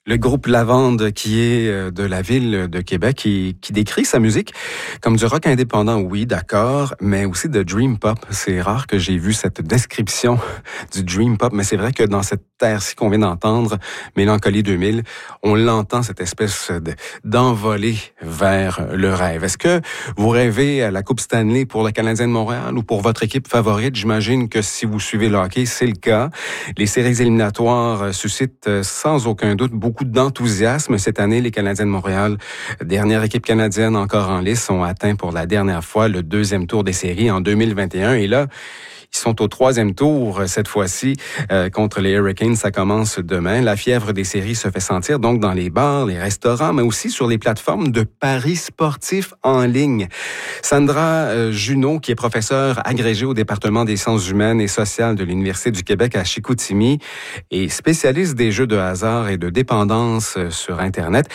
Le groupe Lavande, qui est de la ville de Québec et qui décrit sa musique comme du rock indépendant, oui, d'accord, mais aussi de dream pop. C'est rare que j'ai vu cette description du dream pop, mais c'est vrai que dans cette air-ci qu'on vient d'entendre, Mélancolie 2000, on l'entend, cette espèce d'envolée vers le rêve. Est-ce que vous rêvez à la Coupe Stanley pour le Canadien de Montréal ou pour votre équipe favorite? J'imagine que si vous suivez le hockey, c'est le cas. Les séries éliminatoires suscitent sans aucun doute beaucoup d'enthousiasme. Cette année, les Canadiens de Montréal, dernière équipe canadienne encore en lice, ont atteint pour la dernière fois le deuxième tour des séries en 2021. Et là, ils sont au troisième tour cette fois-ci contre les Hurricanes. Ça commence demain. La fièvre des séries se fait sentir donc dans les bars, les restaurants, mais aussi sur les plateformes de paris sportifs en ligne. Sandra Junot, qui est professeure agrégée au département des sciences humaines et sociales de l'Université du Québec à Chicoutimi et spécialiste des jeux de hasard et de dépendance sur Internet.